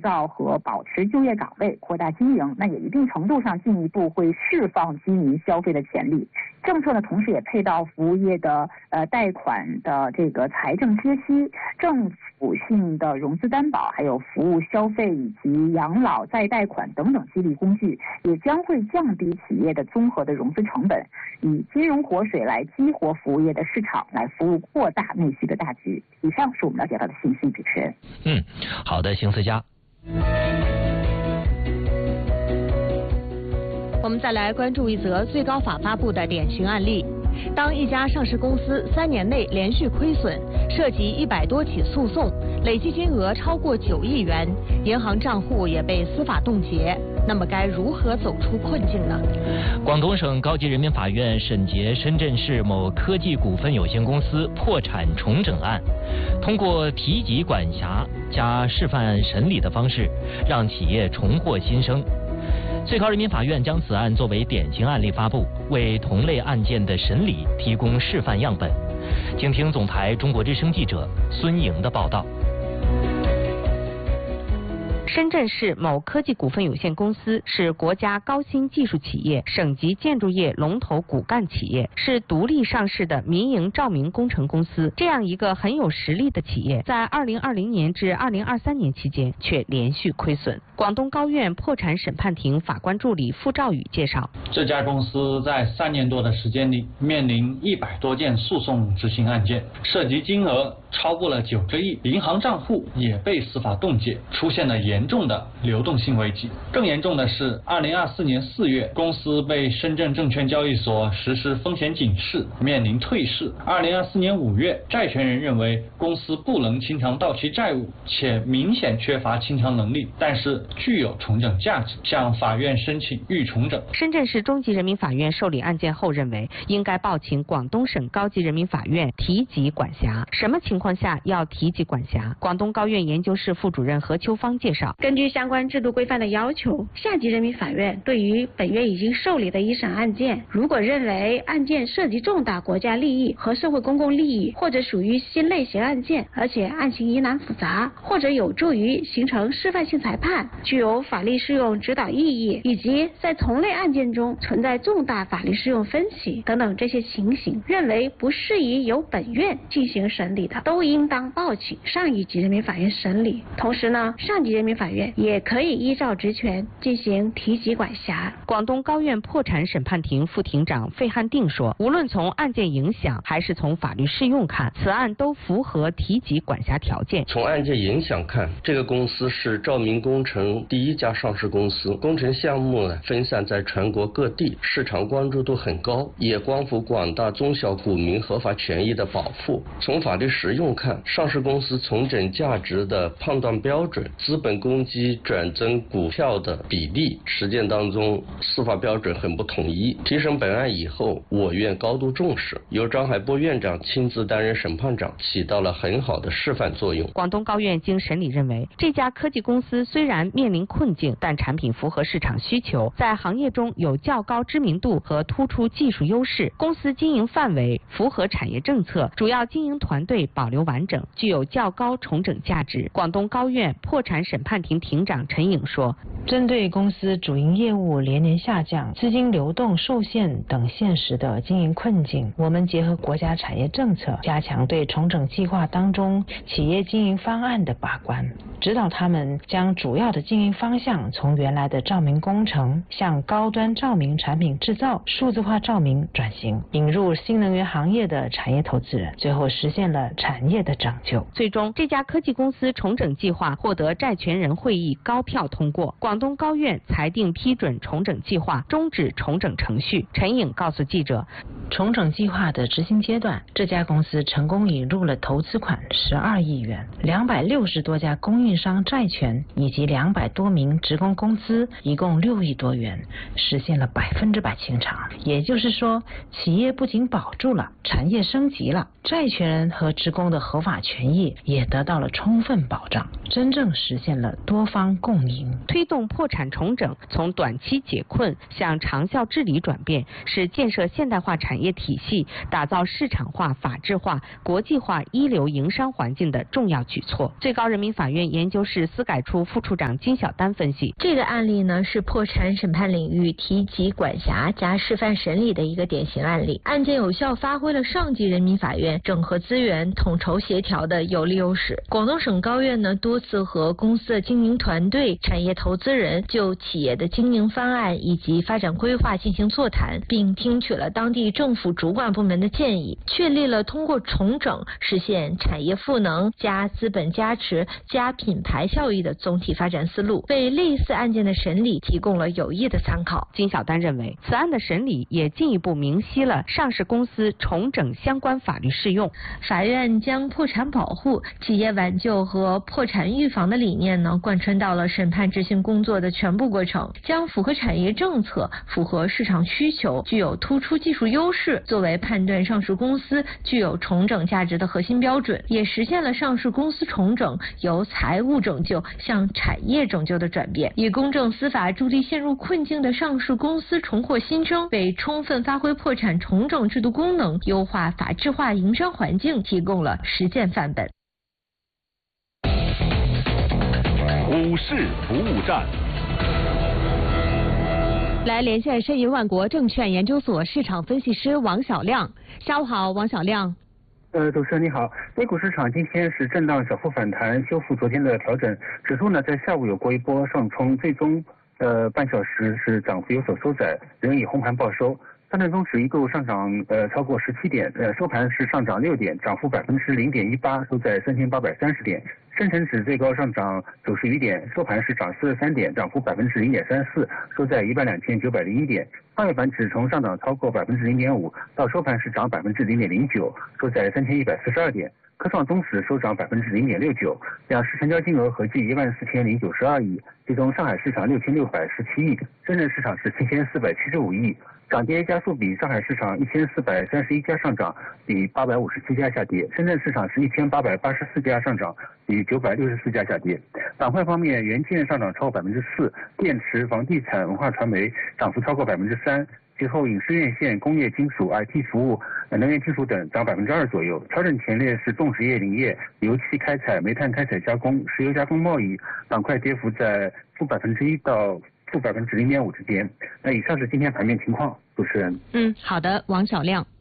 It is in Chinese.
造和保持就业岗位，扩大经营，那也一定程度上进一步会释放居民消费的潜力。政策呢，同时也配到服务业的贷款的这个财政贴息、政府性的融资担保，还有服务消费以及养老再贷款等等激励工具，也将会降低企业的综合的融资成本，以金融活水来激活服务业的市场，来服务扩大内需的大局。以上是我们了解到的信息，主持人。 好的，邢思佳。 我们再来关注一则最高法发布的典型案例。当一家上市公司3年内连续亏损，涉及100多起诉讼，累计金额超过9亿元，银行账户也被司法冻结，那么该如何走出困境呢？ 广东省高级人民法院审结深圳市某科技股份有限公司破产重整案，通过提级管辖加示范审理的方式，让企业重获新生。最高人民法院将此案作为典型案例发布，为同类案件的审理提供示范样本。请听总台中国之声记者孙莹的报道。 深圳市某科技股份有限公司是国家高新技术企业、省级建筑业龙头骨干企业，是独立上市的民营照明工程公司。这样一个很有实力的企业，在2020年至2023年期间却连续亏损。广东高院破产审判庭法官助理傅兆宇介绍， 这家公司在3年多的时间里，面临100多件诉讼执行案件，涉及金额超过了9个亿，银行账户也被司法冻结，出现了严重的流动性危机。更严重的是，2024年4月，公司被深圳证券交易所实施风险警示，面临退市。2024年5月，债权人认为公司不能清偿到期债务，且明显缺乏清偿能力，但是具有重整价值，向法院申请预重整。 深圳市中级人民法院受理案件后认为，应该报请广东省高级人民法院提级管辖。什么情况下要提级管辖？广东高院研究室副主任何秋芳介绍， 根据相关制度规范的要求，下级人民法院对于本月已经受理的一审案件，如果认为案件涉及重大国家利益和社会公共利益，或者属于新类型案件，而且案情疑难复杂，或者有助于形成示范性裁判，具有法律适用指导意义，以及在同类案件中存在重大法律适用分歧等等这些情形，认为不适宜由本院进行审理的，都应当报请上一级人民法院审理。同时呢，上级人民法院也可以依照职权进行提级管辖。 广东高院破产审判庭副庭长费汉定说，无论从案件影响还是从法律适用看，此案都符合提级管辖条件。 从案件影响看，这个公司是照明工程第一家上市公司，工程项目呢分散在全国各地，市场关注度很高，也关乎广大中小股民合法权益的保护。从法律实用看，上市公司重整价值的判断标准、资本公积转增股票的比例，实践当中司法标准很不统一。提审本案以后，我院高度重视，由张海波院长亲自担任审判长，起到了很好的示范作用。 广东高院经审理认为，这家科技公司虽然面临困境，但产品符合市场需求，在行业中有较高知名度和突出技术优势，公司经营范围符合产业政策，主要经营团队保留完整，具有较高重整价值。广东高院破产审判庭庭长陈颖说， 针对公司主营业务连年下降、资金流动受限等现实的经营困境，我们结合国家产业政策，加强对重整计划当中企业经营方案的把关，指导他们将主要的经营方向从原来的照明工程向高端照明产品制造、数字化照明转型，引入新能源行业的产业投资人，最后实现了产业的拯救。 最终，这家科技公司重整计划获得债权人会议高票通过，广东高院裁定批准重整计划，终止重整程序。陈颖告诉记者， 重整计划的执行阶段，这家公司成功引入了投资款12亿元，260多家供应商债权以及200多名职工工资，一共6亿多元，实现了100%清偿。也就是说，企业不仅保住了，产业升级了，债权人和职工的合法权益也得到了充分保障，真正实现了多方共赢。 推动破产重整，从短期解困向长效治理转变，是建设现代化产产业体系，打造市场化、法治化、国际化一流营商环境的重要举措。最高人民法院研究室司改处副处长金小丹分析， 这个案例呢是破产审判领域提级管辖加示范审理的一个典型案例，案件有效发挥了上级人民法院整合资源、统筹协调的有利优势。广东省高院呢多次和公司的经营团队、产业投资人就企业的经营方案以及发展规划进行座谈，并听取了当地政府主管部门的建议，确立了通过重整实现产业赋能加资本加持加品牌效益的总体发展思路，为类似案件的审理提供了有益的参考。 金小丹认为，此案的审理也进一步明晰了上市公司重整相关法律适用。 法院将破产保护、企业挽救和破产预防的理念呢贯穿到了审判执行工作的全部过程，将符合产业政策、符合市场需求、具有突出技术优势作为判断上市公司具有重整价值的核心标准，也实现了上市公司重整由财务拯救向产业拯救的转变，以公正司法助力陷入困境的上市公司重获新生，为充分发挥破产重整制度功能、优化法治化营商环境提供了实践范本。 股市服务站， 来连线申银万国证券研究所市场分析师王小亮。下午好，王小亮。 主持人你好，美股市场今天是震荡小幅反弹，修复昨天的调整，指数呢在下午有过一波上冲，最终半小时是涨幅有所收窄，仍以红盘报收。上证综指一度上涨超过17点，收盘是上涨6点，涨幅0.18%，收在3830点。深成指最高上涨90余点，收盘是涨43点，涨幅0.34%，收在12901点。创业板指从上涨超过0.5%，到收盘是涨0.09%，收在3142点。科创综指收涨0.69%，两市成交金额合计14092亿，其中上海市场6617亿，深圳市场是7475亿。涨跌家数比，上海市场1431家上涨，比857家下跌；深圳市场是1884家上涨，比964家下跌。板块方面，元件上涨超过4%，电池、房地产、文化传媒涨幅超过3%，其后影视院线、工业金属、IT 服务、能源金属等涨2%左右。调整前列是动植业、林业、油气开采、煤炭开采加工、石油加工贸易板块，跌幅在-1%到-0.5%之间。以上是今天盘面情况，主持人。 好的，王小亮。